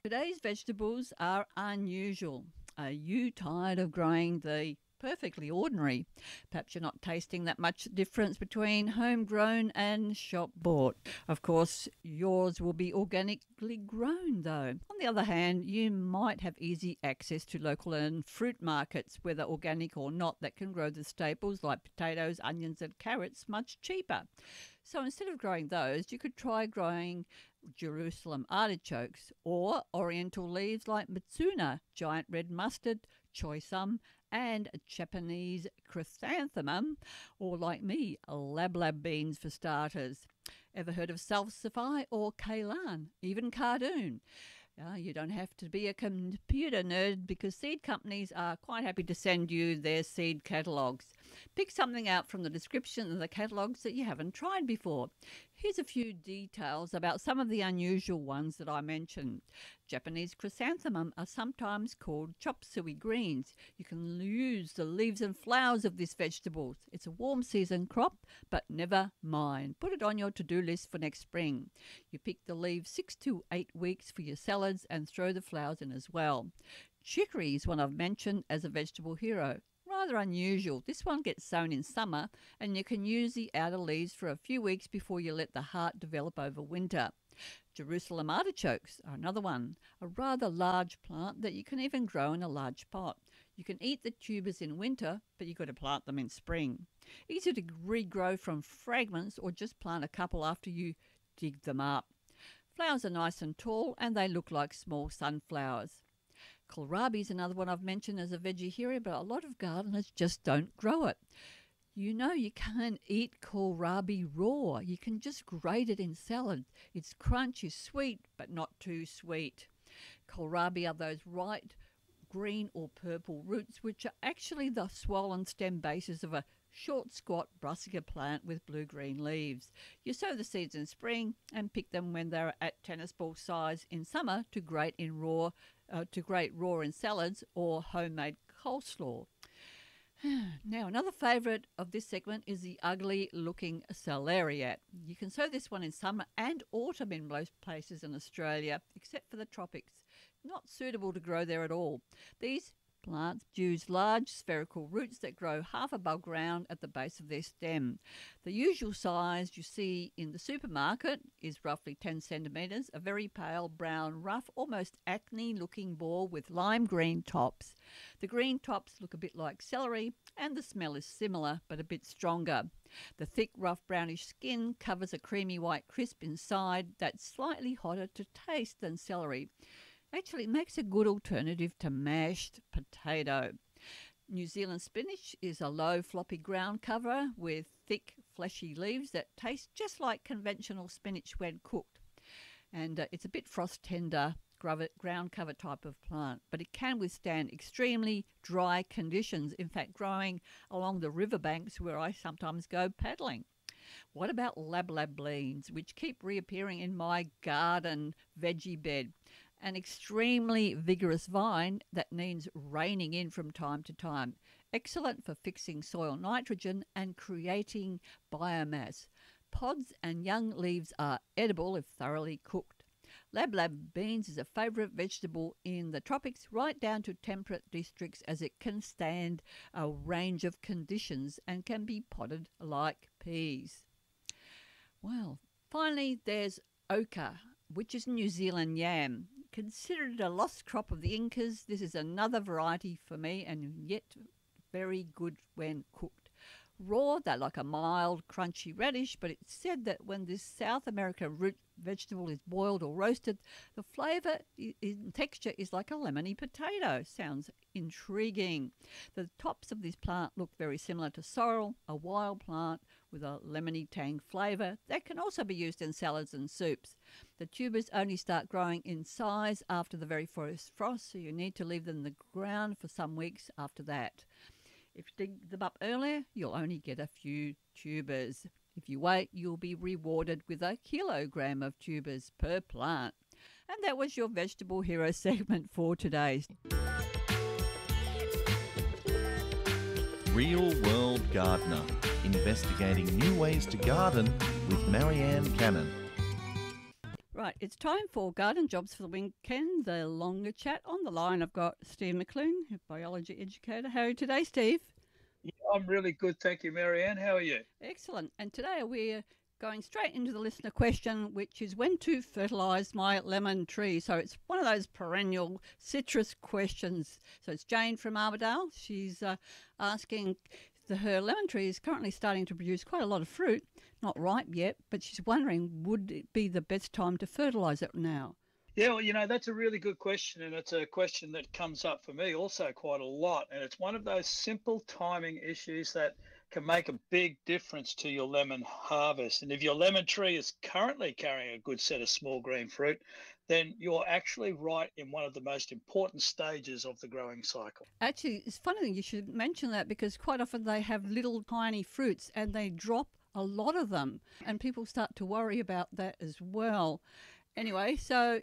Today's vegetables are unusual. Are you tired of growing the perfectly ordinary? Perhaps you're not tasting that much difference between homegrown and shop bought. Of course, yours will be organically grown though. On the other hand, you might have easy access to local and fruit markets, whether organic or not, that can grow the staples like potatoes, onions and carrots much cheaper. So instead of growing those, you could try growing Jerusalem artichokes or oriental leaves like Mitsuna, giant red mustard, choysum, and Japanese chrysanthemum, or like me, lablab beans for starters. Ever heard of salsify or kailan, even cardoon? You don't have to be a computer nerd because seed companies are quite happy to send you their seed catalogues. Pick something out from the description of the catalogues that you haven't tried before. Here's a few details about some of the unusual ones that I mentioned. Japanese chrysanthemum are sometimes called chop suey greens. You can use the leaves and flowers of this vegetable. It's a warm season crop, but never mind. Put it on your to-do list for next spring. You pick the leaves 6 to 8 weeks for your salads and throw the flowers in as well. Chicory is one I've mentioned as a vegetable hero. Rather unusual. This one gets sown in summer and you can use the outer leaves for a few weeks before you let the heart develop over winter. Jerusalem artichokes are another one, a rather large plant that you can even grow in a large pot. You can eat the tubers in winter, but you've got to plant them in spring. Easy to regrow from fragments or just plant a couple after you dig them up. Flowers are nice and tall and they look like small sunflowers. Kohlrabi is another one I've mentioned as a veggie hero, but a lot of gardeners just don't grow it. You know you can't eat kohlrabi raw. You can just grate it in salad. Its crunch is sweet, but not too sweet. Kohlrabi are those right green or purple roots, which are actually the swollen stem bases of a short, squat brassica plant with blue-green leaves. You sow the seeds in spring and pick them when they're at tennis ball size in summer to grate raw in salads or homemade coleslaw. Now, another favourite of this segment is the ugly-looking celeriac. You can sow this one in summer and autumn in most places in Australia, except for the tropics. Not suitable to grow there at all. These plants use large spherical roots that grow half above ground at the base of their stem. The usual size you see in the supermarket is roughly 10 centimetres, a very pale brown, rough, almost acne-looking ball with lime green tops. The green tops look a bit like celery and the smell is similar but a bit stronger. The thick, rough brownish skin covers a creamy white crisp inside that's slightly hotter to taste than celery. Actually, it makes a good alternative to mashed potato. New Zealand spinach is a low, floppy ground cover with thick, fleshy leaves that taste just like conventional spinach when cooked. And it's a bit frost-tender ground cover type of plant, but it can withstand extremely dry conditions, in fact growing along the riverbanks where I sometimes go paddling. What about lablab beans, which keep reappearing in my garden veggie bed? An extremely vigorous vine that needs reining in from time to time. Excellent for fixing soil nitrogen and creating biomass. Pods and young leaves are edible if thoroughly cooked. Lablab beans is a favourite vegetable in the tropics right down to temperate districts as it can stand a range of conditions and can be potted like peas. Well, finally there's ochre, which is New Zealand yam. Considered a lost crop of the Incas, this is another variety for me and yet very good when cooked. Raw, they're like a mild, crunchy radish, but it's said that when this South American root vegetable is boiled or roasted, the flavour in texture is like a lemony potato. Sounds intriguing. The tops of this plant look very similar to sorrel, a wild plant with a lemony tang flavour that can also be used in salads and soups. The tubers only start growing in size after the very first frost, so you need to leave them in the ground for some weeks after that. If you dig them up earlier, you'll only get a few tubers. If you wait, you'll be rewarded with a kilogram of tubers per plant. And that was your Vegetable Hero segment for today. Real World Gardener, investigating new ways to garden with Marianne Cannon. Right, it's time for Garden Jobs for the Weekend, the longer chat. On the line, I've got Steve McLean, a biology educator. How are you today, Steve? Yeah, I'm really good, thank you, Marianne. How are you? Excellent. And today we're going straight into the listener question, which is when to fertilise my lemon tree. So it's one of those perennial citrus questions. So it's Jane from Armidale. She's asking her lemon tree is currently starting to produce quite a lot of fruit, not ripe yet, but she's wondering would it be the best time to fertilise it now? Yeah, well, that's a really good question, and it's a question that comes up for me also quite a lot. And it's one of those simple timing issues that can make a big difference to your lemon harvest. And if your lemon tree is currently carrying a good set of small green fruit, then you're actually right in one of the most important stages of the growing cycle. Actually, it's funny that you should mention that because quite often they have little tiny fruits and they drop a lot of them, and people start to worry about that as well. Anyway, so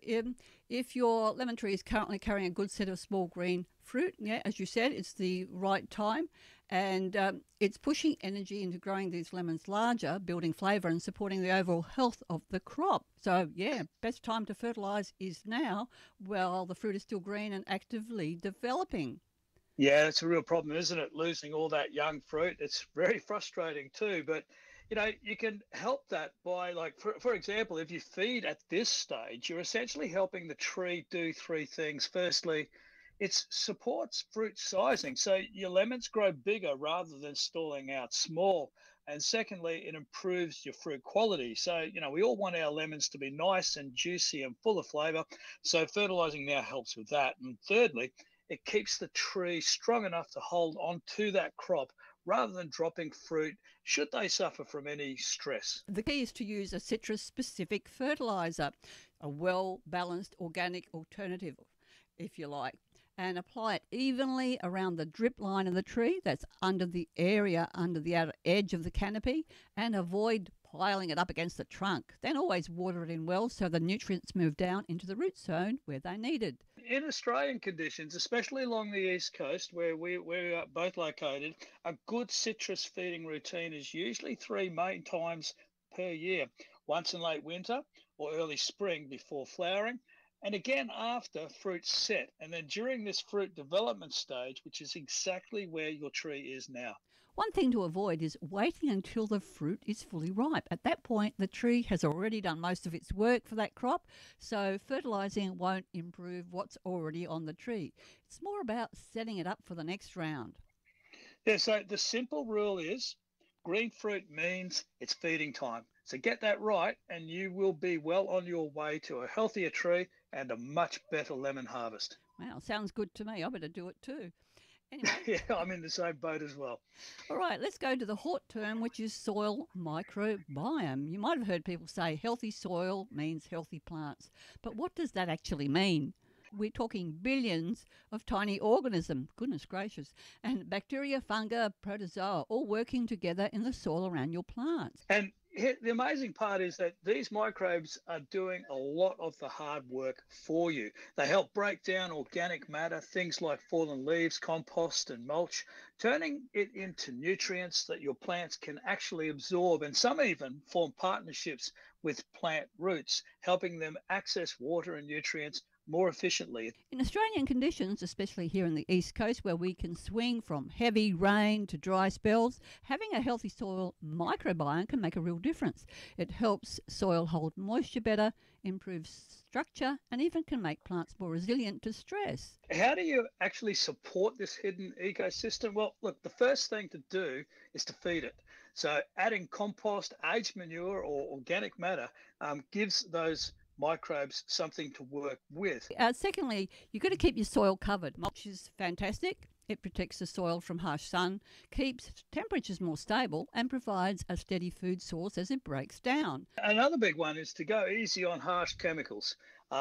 if your lemon tree is currently carrying a good set of small green fruit, yeah, as you said, it's the right time, and it's pushing energy into growing these lemons larger, building flavour and supporting the overall health of the crop. So, yeah, best time to fertilise is now while the fruit is still green and actively developing. Yeah, it's a real problem, isn't it? Losing all that young fruit. It's very frustrating too. But, you can help that by, like, for example, if you feed at this stage, you're essentially helping the tree do three things. Firstly, it supports fruit sizing. So your lemons grow bigger rather than stalling out small. And secondly, it improves your fruit quality. So, we all want our lemons to be nice and juicy and full of flavor. So fertilizing now helps with that. And thirdly, it keeps the tree strong enough to hold on to that crop rather than dropping fruit should they suffer from any stress. The key is to use a citrus specific fertiliser, a well balanced organic alternative, if you like, and apply it evenly around the drip line of the tree that's under the area under the outer edge of the canopy, and avoid piling it up against the trunk. Then always water it in well so the nutrients move down into the root zone where they're needed. In Australian conditions, especially along the east coast where we're both located, a good citrus feeding routine is usually three main times per year: once in late winter or early spring before flowering, and again after fruit's set, and then during this fruit development stage, which is exactly where your tree is now. One thing to avoid is waiting until the fruit is fully ripe. At that point, the tree has already done most of its work for that crop, so fertilising won't improve what's already on the tree. It's more about setting it up for the next round. Yeah, so the simple rule is green fruit means it's feeding time. So get that right, and you will be well on your way to a healthier tree and a much better lemon harvest. Wow, sounds good to me. I better do it too. Anyway, Yeah, I'm in the same boat as well. all right, let's go to the hot term, which is soil microbiome. You might have heard people say healthy soil means healthy plants, but what does that actually mean? We're talking billions of tiny organisms, goodness gracious, and bacteria, fungi, protozoa, all working together in the soil around your plants. And the amazing part is that these microbes are doing a lot of the hard work for you. They help break down organic matter, things like fallen leaves, compost, and mulch, turning it into nutrients that your plants can actually absorb. And some even form partnerships with plant roots, helping them access water and nutrients more efficiently. In Australian conditions, especially here in the east coast where we can swing from heavy rain to dry spells, having a healthy soil microbiome can make a real difference. It helps soil hold moisture better, improves structure, and even can make plants more resilient to stress. How do you actually support this hidden ecosystem? Well, look, the first thing to do is to feed it. So adding compost, aged manure, or organic matter gives those microbes something to work with. Secondly, you've got to keep your soil covered. Mulch is fantastic. It protects the soil from harsh sun, keeps temperatures more stable, and provides a steady food source as it breaks down. Another big one is to go easy on harsh chemicals.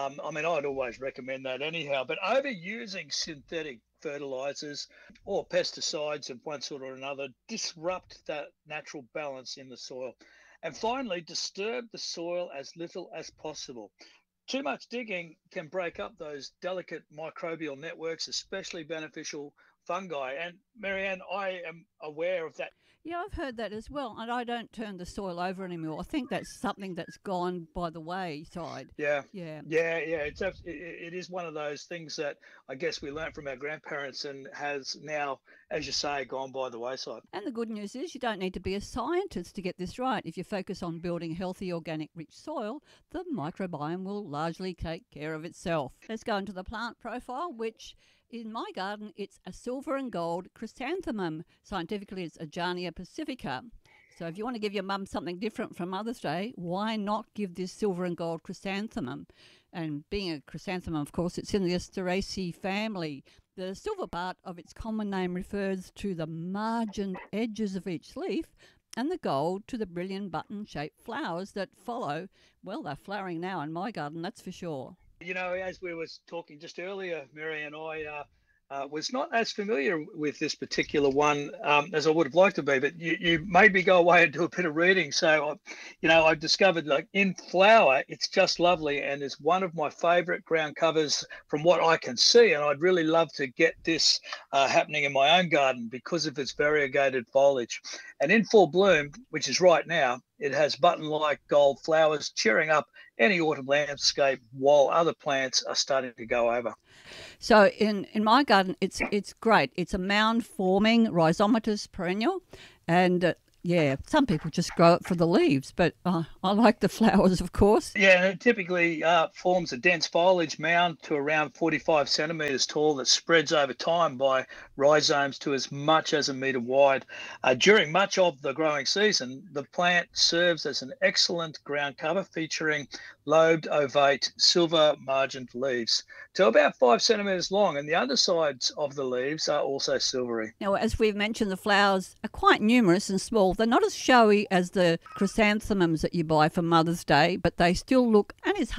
I'd always recommend that anyhow, but overusing synthetic fertilizers or pesticides of one sort or another disrupt that natural balance in the soil. And finally, disturb the soil as little as possible. Too much digging can break up those delicate microbial networks, especially beneficial fungi. And Marianne, I am aware of that. Yeah, I've heard that as well, and I don't turn the soil over anymore. I think that's something that's gone by the wayside. Yeah, Yeah. yeah. It is one of those things that I guess we learnt from our grandparents and has now, as you say, gone by the wayside. And the good news is you don't need to be a scientist to get this right. If you focus on building healthy, organic, rich soil, the microbiome will largely take care of itself. Let's go into the plant profile, which in my garden, it's a silver and gold chrysanthemum. Scientifically, it's Ajania pacifica. So if you want to give your mum something different for Mother's Day, why not give this silver and gold chrysanthemum? And being a chrysanthemum, of course, it's in the Asteraceae family. The silver part of its common name refers to the margined edges of each leaf, and the gold to the brilliant button-shaped flowers that follow. Well, they're flowering now in my garden, that's for sure. You know, as we were talking just earlier, Mary and I was not as familiar with this particular one as I would have liked to be, but you made me go away and do a bit of reading. So, I've discovered like in flower, it's just lovely and is one of my favorite ground covers from what I can see. And I'd really love to get this happening in my own garden because of its variegated foliage. And in full bloom, which is right now, it has button-like gold flowers cheering up any autumn landscape while other plants are starting to go over. So in my garden, it's great. It's a mound-forming rhizomatous perennial, and some people just grow it for the leaves, but I like the flowers, of course. Yeah, and it typically forms a dense foliage mound to around 45 centimetres tall that spreads over time by rhizomes to as much as a metre wide. During much of the growing season, the plant serves as an excellent ground cover featuring lobed, ovate, silver margined leaves to about 5 centimetres long, and the undersides of the leaves are also silvery. Now, as we've mentioned, the flowers are quite numerous and small. They're not as showy as the chrysanthemums that you buy for Mother's Day, but they still look, and it's